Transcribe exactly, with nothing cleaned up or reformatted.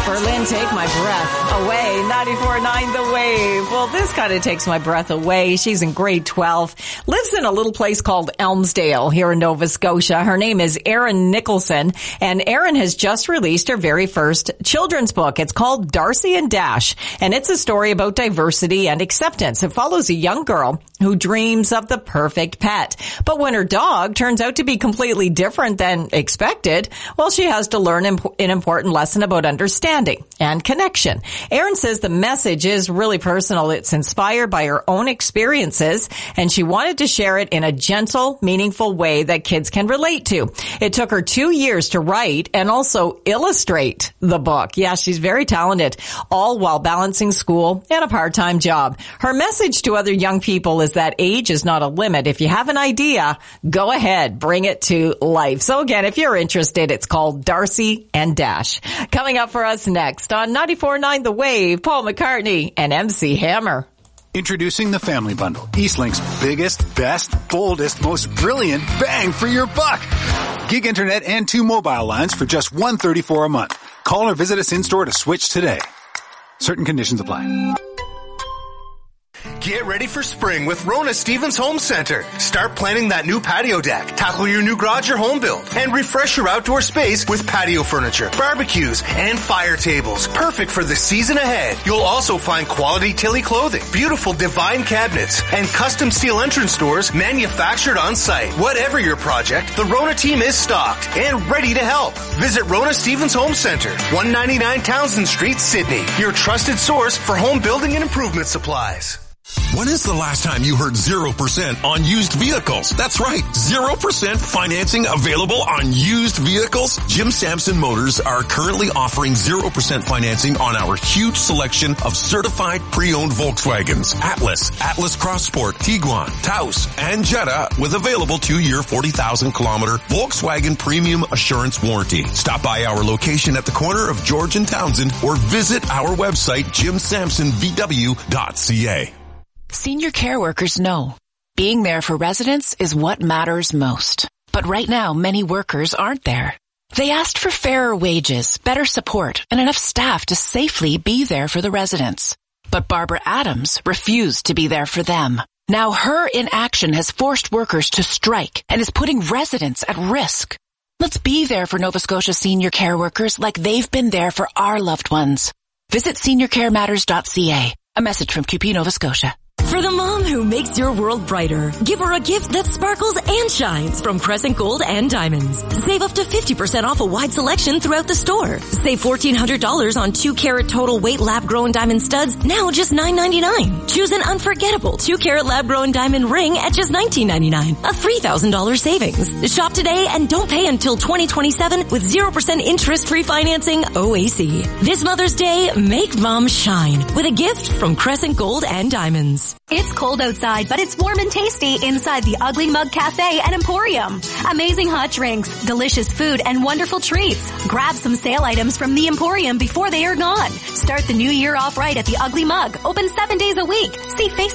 Berlin, Take My Breath Away. ninety-four point nine The Wave. Well, this kind of takes my breath away. She's in grade twelve. Lives in a little place called Elmsdale here in Nova Scotia. Her name is Erin Nicholson. And Erin has just released her very first children's book. It's called Darcy and Dash. And it's a story about diversity and acceptance. It follows a young girl who dreams of the perfect pet. But when her dog turns out to be completely different than expected, well, she has to learn an important lesson about understanding and connection. Erin says the message is really personal. It's inspired by her own experiences, and she wanted to share it in a gentle, meaningful way that kids can relate to. It took her two years to write and also illustrate the book. Yeah, she's very talented, all while balancing school and a part-time job. Her message to other young people is that age is not a limit. If you have an idea, go ahead, bring it to life. So again, if you're interested, it's called Darcy and Dash. Coming up for us next on ninety-four point nine The Wave, Paul McCartney and M C Hammer. Introducing the Family Bundle, Eastlink's biggest, best, boldest, most brilliant bang for your buck. Gig internet and two mobile lines for just one hundred thirty-four dollars a month. Call or visit us in-store to switch today. Certain conditions apply. Get ready for spring with Rona Stevens Home Center. Start planning that new patio deck, tackle your new garage or home build, and refresh your outdoor space with patio furniture, barbecues, and fire tables. Perfect for the season ahead. You'll also find quality Tilly clothing, beautiful Divine cabinets, and custom steel entrance doors manufactured on site. Whatever your project, the Rona team is stocked and ready to help. Visit Rona Stevens Home Center, one ninety-nine Townsend Street, Sydney. Your trusted source for home building and improvement supplies. When is the last time you heard zero percent on used vehicles? That's right, zero percent financing available on used vehicles? Jim Sampson Motors are currently offering zero percent financing on our huge selection of certified pre-owned Volkswagens, Atlas, Atlas Cross Sport, Tiguan, Taos, and Jetta with available two-year forty thousand kilometer Volkswagen Premium Assurance Warranty. Stop by our location at the corner of George and Townsend or visit our website, jim sampson v w dot c a. Senior care workers know being there for residents is what matters most. But right now, many workers aren't there. They asked for fairer wages, better support, and enough staff to safely be there for the residents. But Barbara Adams refused to be there for them. Now her inaction has forced workers to strike and is putting residents at risk. Let's be there for Nova Scotia senior care workers like they've been there for our loved ones. Visit senior care matters dot c a. A message from Q P Nova Scotia. For the mom who makes your world brighter, give her a gift that sparkles and shines from Crescent Gold and Diamonds. Save up to fifty percent off a wide selection throughout the store. Save fourteen hundred dollars on two carat total weight lab-grown diamond studs, now just nine ninety-nine. Choose an unforgettable two carat lab-grown diamond ring at just nineteen ninety-nine, a three thousand dollars savings. Shop today and don't pay until twenty twenty-seven with zero percent interest-free financing O A C. This Mother's Day, make mom shine with a gift from Crescent Gold and Diamonds. It's cold outside, but it's warm and tasty inside the Ugly Mug Cafe and Emporium. Amazing hot drinks, delicious food, and wonderful treats. Grab some sale items from the Emporium before they are gone. Start the new year off right at the Ugly Mug, open seven days a week. See Facebook.